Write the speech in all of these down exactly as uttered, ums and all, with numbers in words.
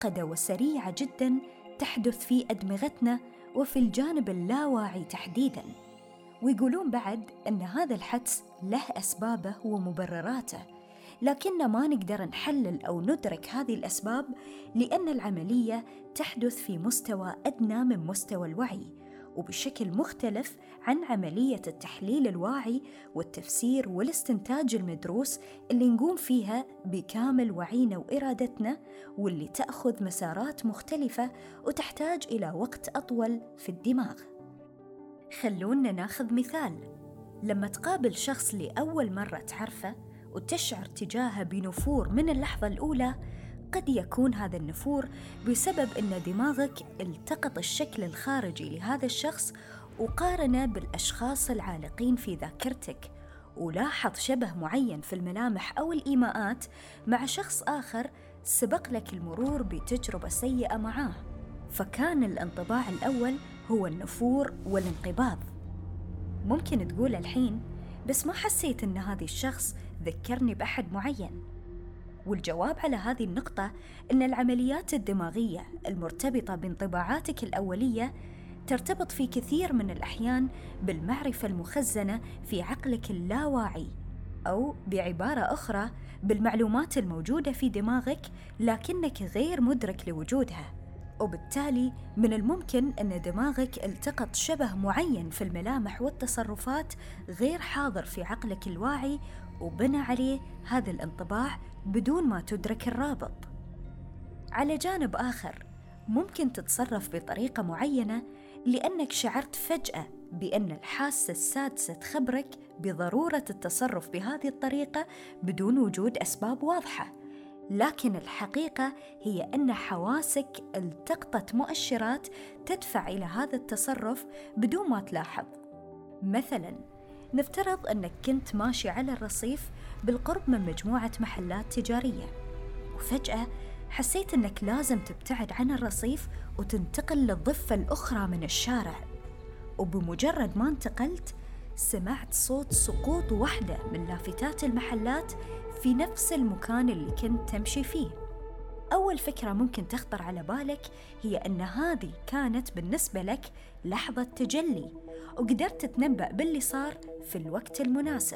معقدة وسريعة جداً تحدث في أدمغتنا وفي الجانب اللاواعي تحديداً. ويقولون بعد أن هذا الحدس له أسبابه ومبرراته، لكن ما نقدر نحلل أو ندرك هذه الأسباب لأن العملية تحدث في مستوى أدنى من مستوى الوعي، وبشكل مختلف عن عملية التحليل الواعي والتفسير والاستنتاج المدروس اللي نقوم فيها بكامل وعينا وإرادتنا، واللي تأخذ مسارات مختلفة وتحتاج إلى وقت أطول في الدماغ. خلونا ناخذ مثال. لما تقابل شخص لأول مرة تعرفه وتشعر تجاهه بنفور من اللحظة الأولى، قد يكون هذا النفور بسبب أن دماغك التقط الشكل الخارجي لهذا الشخص وقارنه بالأشخاص العالقين في ذاكرتك، ولاحظ شبه معين في الملامح أو الإيماءات مع شخص آخر سبق لك المرور بتجربة سيئة معاه، فكان الانطباع الأول هو النفور والانقباض. ممكن تقول الحين بس ما حسيت أن هذا الشخص ذكرني بأحد معين، والجواب على هذه النقطة أن العمليات الدماغية المرتبطة بانطباعاتك الأولية ترتبط في كثير من الأحيان بالمعرفة المخزنة في عقلك اللاواعي، أو بعبارة أخرى بالمعلومات الموجودة في دماغك لكنك غير مدرك لوجودها. وبالتالي من الممكن أن دماغك التقط شبه معين في الملامح والتصرفات غير حاضر في عقلك الواعي وبنى عليه هذا الانطباع بدون ما تدرك الرابط. على جانب آخر، ممكن تتصرف بطريقة معينة لأنك شعرت فجأة بأن الحاسة السادسة تخبرك بضرورة التصرف بهذه الطريقة بدون وجود أسباب واضحة، لكن الحقيقة هي أن حواسك التقطت مؤشرات تدفع إلى هذا التصرف بدون ما تلاحظ. مثلاً، نفترض أنك كنت ماشي على الرصيف بالقرب من مجموعة محلات تجارية، وفجأة حسيت أنك لازم تبتعد عن الرصيف وتنتقل للضفة الأخرى من الشارع، وبمجرد ما انتقلت سمعت صوت سقوط واحدة من لافتات المحلات في نفس المكان اللي كنت تمشي فيه. أول فكرة ممكن تخطر على بالك هي أن هذه كانت بالنسبة لك لحظة تجلي، وقدرت تتنبأ باللي صار في الوقت المناسب.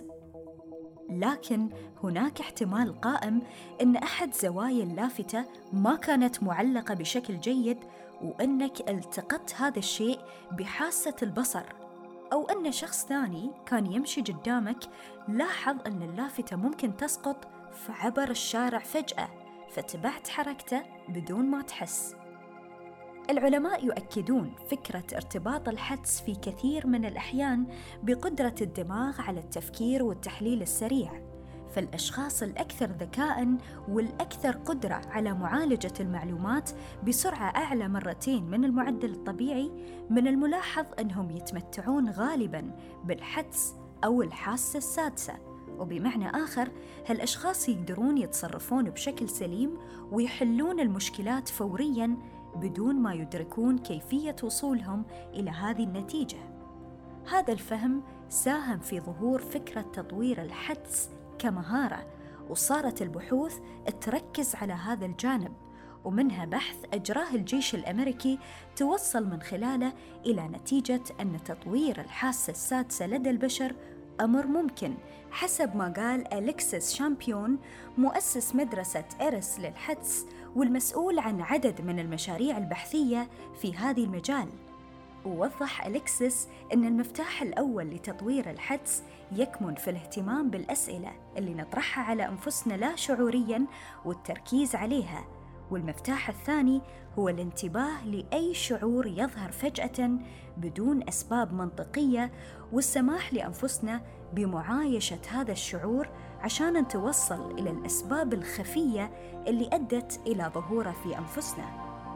لكن هناك احتمال قائم أن أحد زوايا اللافتة ما كانت معلقة بشكل جيد، وأنك التقطت هذا الشيء بحاسة البصر، أو أن شخص ثاني كان يمشي قدامك لاحظ أن اللافتة ممكن تسقط فعبر الشارع فجأة، فتبعت حركته بدون ما تحس. العلماء يؤكدون فكرة ارتباط الحدس في كثير من الأحيان بقدرة الدماغ على التفكير والتحليل السريع، فالأشخاص الأكثر ذكاءً والأكثر قدرة على معالجة المعلومات بسرعة أعلى مرتين من المعدل الطبيعي من الملاحظ أنهم يتمتعون غالباً بالحدس أو الحاسة السادسة. وبمعنى آخر، هالأشخاص يقدرون يتصرفون بشكل سليم ويحلون المشكلات فورياً بدون ما يدركون كيفية وصولهم إلى هذه النتيجة. هذا الفهم ساهم في ظهور فكرة تطوير الحدس كمهارة، وصارت البحوث تركز على هذا الجانب، ومنها بحث أجراه الجيش الأمريكي توصل من خلاله إلى نتيجة أن تطوير الحاسة السادسة لدى البشر أمر ممكن، حسب ما قال أليكسيس شامبيون مؤسس مدرسة إيرس للحدس والمسؤول عن عدد من المشاريع البحثية في هذه المجال. ووضح أليكسيس أن المفتاح الأول لتطوير الحدس يكمن في الاهتمام بالأسئلة اللي نطرحها على أنفسنا لا شعورياً والتركيز عليها، والمفتاح الثاني هو الانتباه لأي شعور يظهر فجأة بدون أسباب منطقية، والسماح لأنفسنا بمعايشة هذا الشعور عشان نتوصل إلى الأسباب الخفية اللي أدت إلى ظهوره في أنفسنا.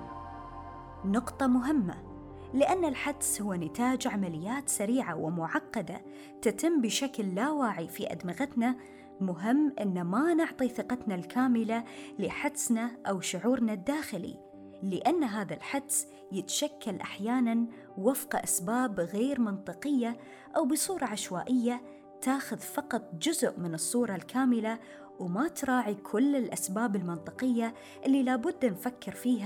نقطة مهمة، لأن الحدس هو نتاج عمليات سريعة ومعقدة تتم بشكل لا واعي في أدمغتنا، مهم أن ما نعطي ثقتنا الكاملة لحدسنا أو شعورنا الداخلي، لأن هذا الحدس يتشكل أحياناً وفق أسباب غير منطقية أو بصورة عشوائية تاخذ فقط جزء من الصورة الكاملة وما تراعي كل الأسباب المنطقية اللي لابد نفكر فيها